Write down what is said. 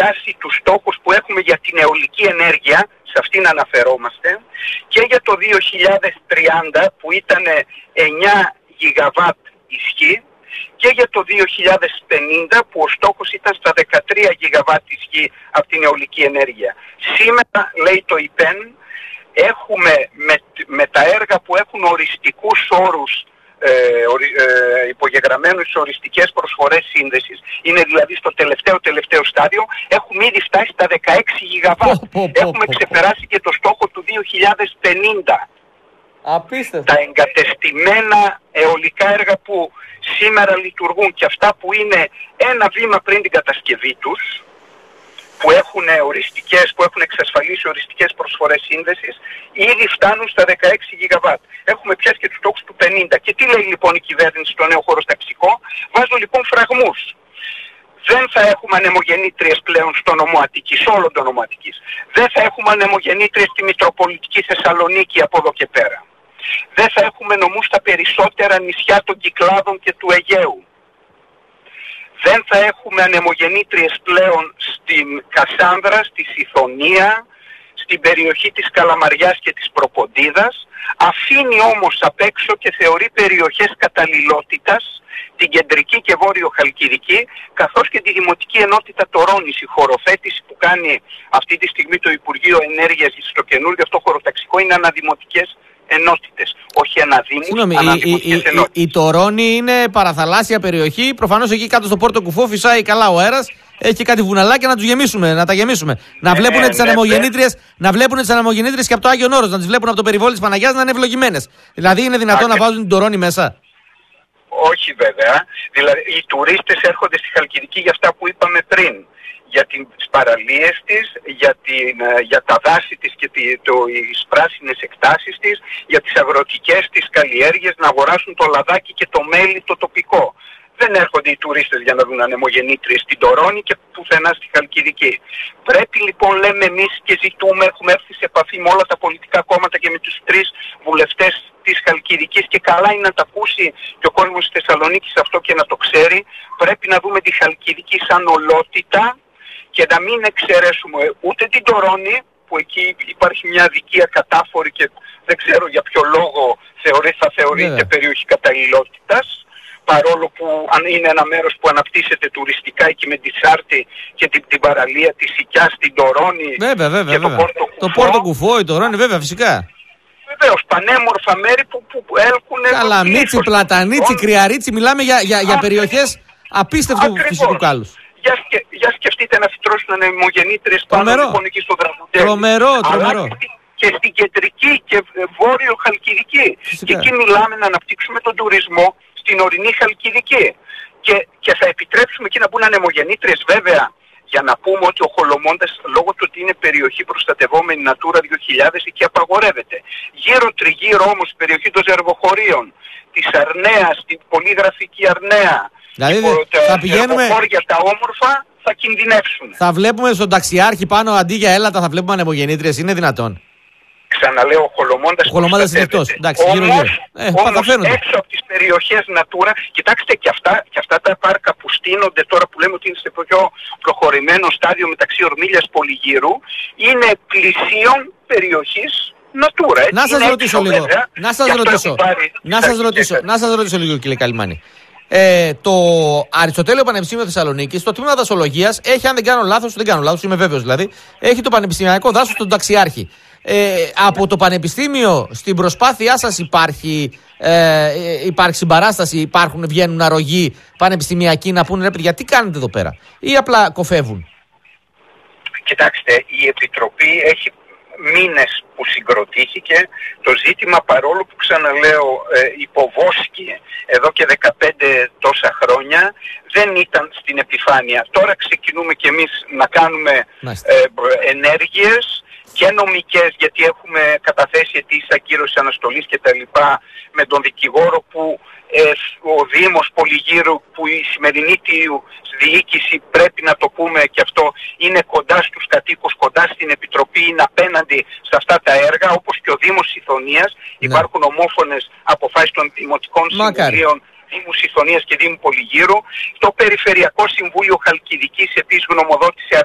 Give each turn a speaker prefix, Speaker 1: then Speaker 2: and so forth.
Speaker 1: πιάσει τους στόχους που έχουμε για την αιωλική ενέργεια, σε αυτήν αναφερόμαστε, και για το 2030 που ήταν 9 γιγαβάτ ισχύ, και για το 2050 που ο στόχος ήταν στα 13 γιγαβάτ ισχύ από την αιωλική ενέργεια. Σήμερα, λέει το ΙΠΕΝ, έχουμε με τα έργα που έχουν οριστικούς όρους, υπογεγραμμένους σε οριστικές προσφορές σύνδεσης, είναι δηλαδή στο τελευταίο στάδιο, έχουμε ήδη φτάσει στα 16 γιγαβάτ. Έχουμε ξεπεράσει και το στόχο του 2050.
Speaker 2: Απίστευτο.
Speaker 1: Τα εγκατεστημένα αιωλικά έργα που σήμερα λειτουργούν και αυτά που είναι ένα βήμα πριν την κατασκευή τους, που έχουν εξασφαλίσει οριστικές προσφορές σύνδεσης, ήδη φτάνουν στα 16 γιγαβάτ. Έχουμε πιάσει και τους στόχους του 50. Και τι λέει λοιπόν η κυβέρνηση στο νέο χωροταξικό? Βάζω λοιπόν φραγμούς. Δεν θα έχουμε ανεμογεννήτριες πλέον στο νομό Αττικής, όλο το νομό Αττικής. Δεν θα έχουμε ανεμογεννήτριες στη Μητροπολιτική Θεσσαλονίκη από εδώ και πέρα. Δεν θα έχουμε νομούς στα περισσότερα νησιά των Κυκλάδων και του Αιγαίου. Δεν θα έχουμε ανεμογεννήτριες πλέον στην Κασάνδρα, στη Σιθωνία, στην περιοχή της Καλαμαριάς και της Προποντίδας. Αφήνει όμως απ' έξω και θεωρεί περιοχές καταλληλότητας την κεντρική και βόρειο Χαλκιδική, καθώς και τη Δημοτική Ενότητα Τωρώνης. Η χωροθέτηση που κάνει αυτή τη στιγμή το Υπουργείο Ενέργειας στο καινούργιο αυτό χωροταξικό είναι αναδημοτικές ενότητες, όχι αναδημοτικές ενότητες.
Speaker 2: Η Τωρώνη είναι παραθαλάσσια περιοχή, προφανώς εκεί κάτω στο Πόρτο Κουφό φυσάει καλά ο αέρας, έχει και κάτι βουναλάκια να τους γεμίσουμε, να τα γεμίσουμε. Να βλέπουν τις ανεμογεννήτριες και από το Άγιον Όρος, να τις βλέπουν από το περιβόλι της Παναγιάς να είναι ευλογημένες. Δηλαδή είναι δυνατόν να βάζουν την Τωρώνη μέσα?
Speaker 1: Όχι βέβαια. Δηλαδή οι τουρίστες έρχονται στη Χαλκιδική για αυτά που είπαμε πριν. Για τις παραλίες της, για τα δάση της και τις πράσινες εκτάσεις της, για τις αγροτικές της καλλιέργειες, να αγοράσουν το λαδάκι και το μέλι το τοπικό. Δεν έρχονται οι τουρίστες για να δουν ανεμογεννήτριες στην Τωρώνη και πουθενά στη Χαλκιδική. Πρέπει λοιπόν, λέμε εμείς και ζητούμε, έχουμε έρθει σε επαφή με όλα τα πολιτικά κόμματα και με τους 3 βουλευτές της Χαλκιδικής και καλά είναι να τα ακούσει και ο κόσμος της Θεσσαλονίκης αυτό και να το ξέρει. Πρέπει να δούμε τη Χαλκιδική σαν ολότητα και να μην εξαιρέσουμε ούτε την Τωρώνη, που εκεί υπάρχει μια αδικία κατάφορη και δεν ξέρω για ποιο λόγο θα θεωρείται περιοχή καταλληλότητας, παρόλο που αν είναι ένα μέρος που αναπτύσσεται τουριστικά εκεί με τη Σάρτη και την παραλία της Σικιάς, την Τωρώνη και το Πόρτο Κουφό.
Speaker 2: Η Τωρώνη βέβαια φυσικά.
Speaker 1: Βεβαίως, πανέμορφα μέρη που έλκουν...
Speaker 2: Καλαμίτσι, Πλατανίτσι, Κρυαρίτσι, μιλάμε για περιοχές απίστευτου φυσικού κάλους.
Speaker 1: Για σκεφτείτε να φυτρώσουν ανεμογεννήτριες πάνω λοιπόν εκεί στο Δραγουδέλη.
Speaker 2: Τρομερό.
Speaker 1: Και στην κεντρική και βόρειο Χαλκιδική. Και εκεί μιλάμε να αναπτύξουμε τον τουρισμό στην ορεινή Χαλκιδική. Και θα επιτρέψουμε εκεί να μπουν ανεμογεννήτριες βέβαια. Για να πούμε ότι ο Χολομώντας, λόγω του ότι είναι περιοχή προστατευόμενη Natura 2000, εκεί απαγορεύεται. Τριγύρω όμως η περιοχή των Ζερβοχωρίων, της Αρνέας, την πολύ γραφική Αρνέα,
Speaker 2: δηλαδή θα πηγαίνουμε...
Speaker 1: τα όμορφα θα κινδυνεύσουν.
Speaker 2: Θα βλέπουμε στον ταξιάρχη πάνω αντί για έλατα, θα βλέπουμε ανεμογεννήτριες, είναι δυνατόν?
Speaker 1: Ξαναλέω, ο Χολομώντας
Speaker 2: είναι εκτός.
Speaker 1: Όμως έξω από τις περιοχές Natura, κοιτάξτε και αυτά τα πάρκα που στείνονται τώρα, που λέμε ότι είναι σε πιο προχωρημένο στάδιο μεταξύ Ορμίλιας Πολυγύρου, είναι πλησίον περιοχής Natura. Έτσι.
Speaker 2: Να σας ρωτήσω λίγο, κύριε Καλιμάνη. Το Αριστοτέλειο Πανεπιστήμιο Θεσσαλονίκης, το τμήμα δασολογίας έχει, αν δεν κάνω λάθος, είμαι βέβαιος δηλαδή, έχει το πανεπιστημιακό δάσος στον ταξιάρχη. Από το Πανεπιστήμιο στην προσπάθειά σας υπάρχει συμπαράσταση, βγαίνουν αρρωγοί πανεπιστημιακοί να πούνε ρε παιδιά τι κάνετε εδώ πέρα, ή απλά κοφεύουν?
Speaker 1: Κοιτάξτε, η Επιτροπή έχει μήνες που συγκροτήθηκε. Το ζήτημα, παρόλο που ξαναλέω υποβόσκει εδώ και 15 τόσα χρόνια, δεν ήταν στην επιφάνεια. Τώρα ξεκινούμε κι εμείς να κάνουμε ενέργειες και νομικές, γιατί έχουμε καταθέσει αιτήσεις ακύρωσης αναστολής και τα λοιπά με τον δικηγόρο που ο Δήμος Πολυγύρου, που η σημερινή διοίκηση, πρέπει να το πούμε και αυτό, είναι κοντά στους κατοίκους, κοντά στην Επιτροπή, είναι απέναντι σε αυτά τα έργα, όπως και ο Δήμος Σιθωνίας. Υπάρχουν ομόφωνες αποφάσεις των Δημοτικών Συμβουλίων Δήμου Σιθωνίας και Δήμου Πολυγύρου. Το Περιφερειακό Συμβούλιο Χαλκιδικής επίσης γνωμοδότησε